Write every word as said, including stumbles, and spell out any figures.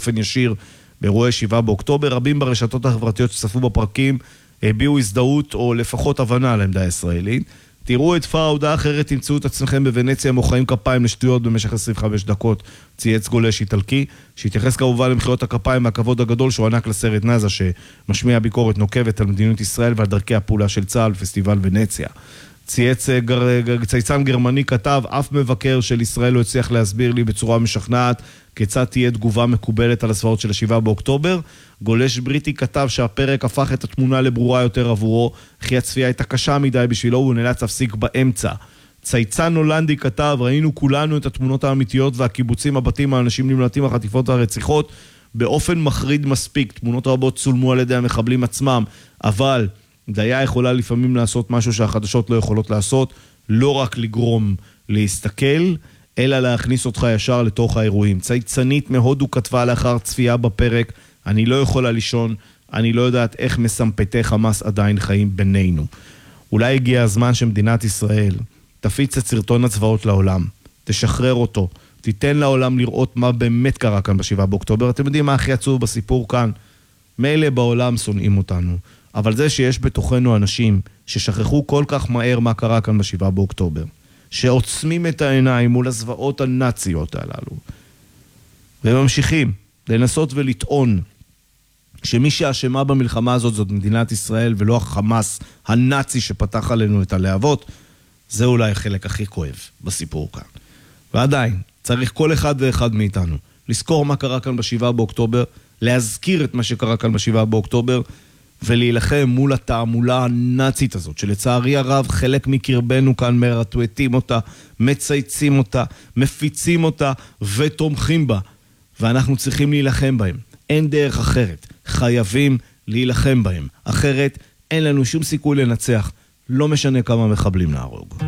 באופן ישיר באירועי שבעה באוקטובר. רבים ברשתות החברתיות שצפו בפרקים הביעו הזדהות או לפחות הבנה על העמדה הישראלית. תראו את ההודעה אחרת, תמצאו את עצמכם בוונציה מוחאים כפיים לשטויות במשך עשרים וחמש דקות, צייץ גולש איטלקי, שהתייחס כמובן למחיאות הכפיים והכבוד הגדול שהוא ענק לסרט נאזה, שמשמיע ביקורת נוקבת על מדיניות ישראל ועל דרכי הפעולה של צה"ל בפסטיבל ונציה. צייץ גר, צייצן גרמני כתב, אף מבקר של ישראל לא הצליח להסביר לי בצורה משכנעת כיצד תהיה תגובה מקובלת על הסברות של השבעה באוקטובר. גולש בריטי כתב שהפרק הפך את התמונה לברורה יותר עבורו, כי הצפייה הייתה קשה מדי בשבילו, הוא נאלץ להפסיק באמצע. צייצן הולנדי כתב, ראינו כולנו את התמונות האמיתיות והקיבוצים, הבתים, האנשים נמלטים, החטיפות והרציחות, באופן מחריד מספיק. תמונות רבות צולמו על ידי המחבלים עצמם, אבל דיה יכולה לפעמים לעשות משהו שהחדשות לא יכולות לעשות, לא רק לגרום להסתכל, אלא להכניס אותך ישר לתוך האירועים. צייצנית מהודו כתבה לאחר צפייה בפרק, אני לא יכולה לישון, אני לא יודעת איך מסמפתי חמאס עדיין חיים בינינו. אולי הגיע הזמן שמדינת ישראל תפיץ את סרטון הצבאות לעולם, תשחרר אותו, תיתן לעולם לראות מה באמת קרה כאן בשבעה באוקטובר. אתם יודעים מה הכי עצוב בסיפור כאן? מילא בעולם שונאים אותנו, אבל זה שיש בתוכנו אנשים ששכחו כל כך מהר מה קרה כאן בשבעה באוקטובר, שעוצמים את העיניים מול הזוועות הנאציות הללו, וממשיכים לנסות ולטעון שמי שאשמה במלחמה הזאת זאת מדינת ישראל ולא החמאס הנאצי שפתח עלינו את הלהבות, זה אולי החלק הכי כואב בסיפור כאן. ועדיין, צריך כל אחד ואחד מאיתנו לזכור מה קרה כאן בשבעה באוקטובר, להזכיר את מה שקרה כאן בשבעה באוקטובר, ולהילחם מול התעמולה הנאצית הזאת, שלצערי הרב חלק מקרבנו כאן מרטווטים אותה, מצייצים אותה, מפיצים אותה ותומכים בה, ואנחנו צריכים להילחם בהם. אין דרך אחרת, חייבים להילחם בהם, אחרת אין לנו שום סיכוי לנצח, לא משנה כמה מחבלים נהרוג.